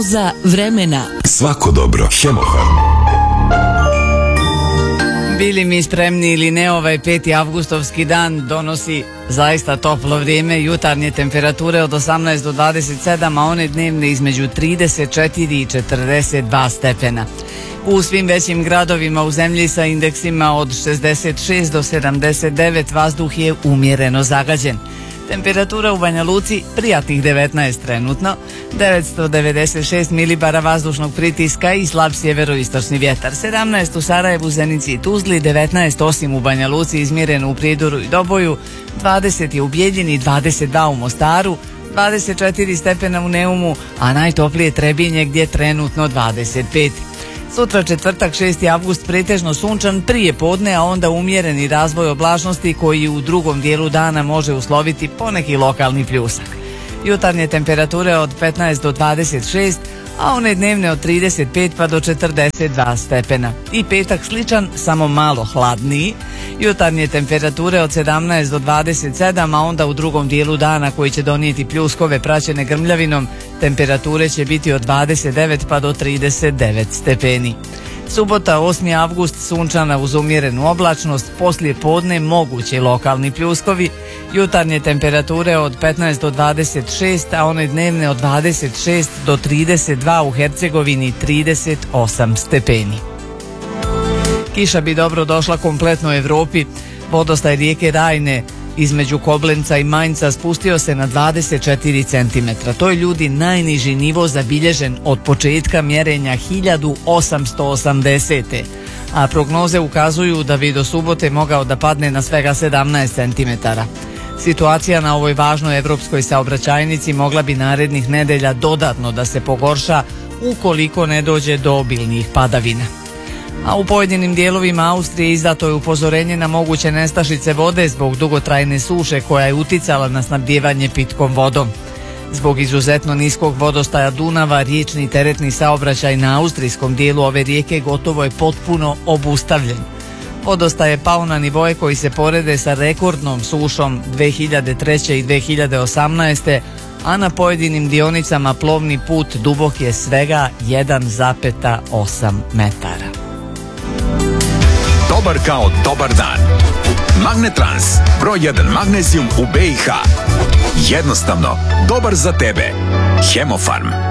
Za vremena. Svako dobro. Hemofarm. Bili mi spremni ili ne, ovaj 5. avgustovski dan donosi zaista toplo vrijeme, jutarnje temperature od 18 do 27, a one dnevne između 34 i 42 stepena. U svim većim gradovima u zemlji sa indeksima od 66 do 79 vazduh je umjereno zagađen. Temperatura u Banja Luci prijatnih 19 trenutno, 996 milibara vazdušnog pritiska i slab sjeveroistočni vjetar, 17 u Sarajevu, Zenici i Tuzli, 19 osim u Banja Luci izmjereno u Prijedoru i Doboju, 20 je u Bijeljini, 22 u Mostaru, 24 stepena u Neumu, a najtoplije Trebinje gdje trenutno 25. Sutra četvrtak 6. avgust pretežno sunčan prije podne, a onda umjereni razvoj oblačnosti koji u drugom dijelu dana može usloviti poneki lokalni pljusak. Jutarnje temperature od 15 do 26, a one dnevne od 35 pa do 42 stepena. I petak sličan, samo malo hladniji. Jutarnje temperature od 17 do 27, a onda u drugom dijelu dana koji će donijeti pljuskove praćene grmljavinom, temperature će biti od 29 pa do 39 stepeni. Subota 8. avgust sunčana uz umjerenu oblačnost, poslije podne mogući lokalni pljuskovi, jutarnje temperature od 15 do 26, a one dnevne od 26 do 32, u Hercegovini 38 stepeni. Kiša bi dobro došla kompletno Europi. Vodostaj rijeke Rajne između Koblenca i Mainca spustio se na 24 cm. To je, ljudi, najniži nivo zabilježen od početka mjerenja 1880. A prognoze ukazuju da bi do subote mogao da padne na svega 17 cm. Situacija na ovoj važnoj evropskoj saobraćajnici mogla bi narednih nedelja dodatno da se pogorša ukoliko ne dođe do obilnih padavina. A u pojedinim dijelovima Austrije izdato je upozorenje na moguće nestašice vode zbog dugotrajne suše koja je uticala na snabdijevanje pitkom vodom. Zbog izuzetno niskog vodostaja Dunava, riječni teretni saobraćaj na austrijskom dijelu ove rijeke gotovo je potpuno obustavljen. Vodostaj je pao na nivoje koji se porede sa rekordnom sušom 2003. i 2018. a na pojedinim dionicama plovni put dubok je svega 1,8 metara. Dobar kao dobar dan. Magnetrans, broj 1 magnezijum u BiH. Jednostavno, dobar za tebe. Hemofarm.